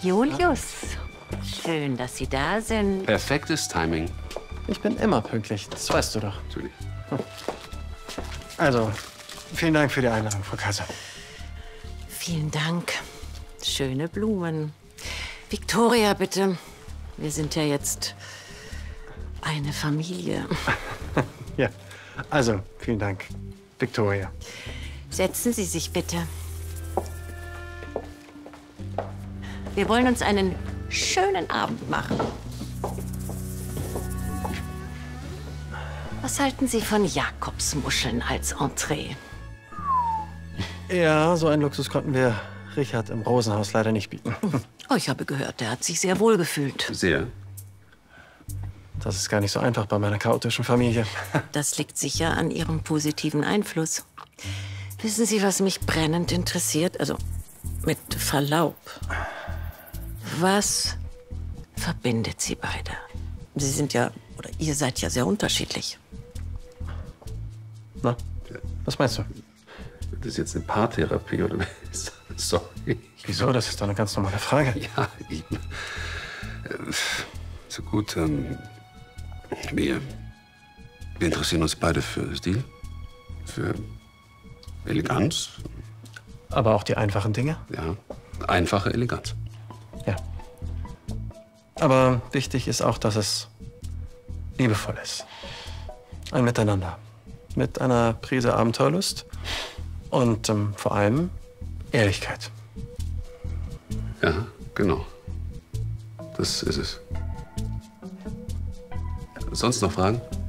Julius, schön, dass Sie da sind. Perfektes Timing. Ich bin immer pünktlich, das weißt du doch. Natürlich. Also, vielen Dank für die Einladung, Frau Kaiser. Vielen Dank. Schöne Blumen. Victoria, bitte. Wir sind ja jetzt eine Familie. Ja, also, vielen Dank, Victoria. Setzen Sie sich bitte. Wir wollen uns einen schönen Abend machen. Was halten Sie von Jakobsmuscheln als Entree? Ja, so einen Luxus konnten wir Richard im Rosenhaus leider nicht bieten. Oh, ich habe gehört, der hat sich sehr wohl gefühlt. Sehr. Das ist gar nicht so einfach bei meiner chaotischen Familie. Das liegt sicher an Ihrem positiven Einfluss. Wissen Sie, was mich brennend interessiert? Also, mit Verlaub. Was verbindet Sie beide? Sie sind ja, oder ihr seid ja sehr unterschiedlich. Na, was meinst du? Das ist jetzt eine Paartherapie, oder? Sorry. Wieso? Das ist doch eine ganz normale Frage. Ja, so gut. Wir interessieren uns beide für Stil, für Eleganz. Aber auch die einfachen Dinge? Ja, einfache Eleganz. Ja. Aber wichtig ist auch, dass es liebevoll ist. Ein Miteinander. Mit einer Prise Abenteuerlust und vor allem Ehrlichkeit. Ja, genau. Das ist es. Sonst noch Fragen?